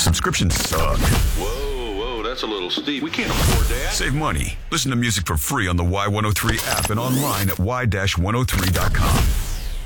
Subscriptions suck. Whoa, that's a little steep. We can't afford that. Save money. Listen to music for free on the Y103 app and online at y-103.com.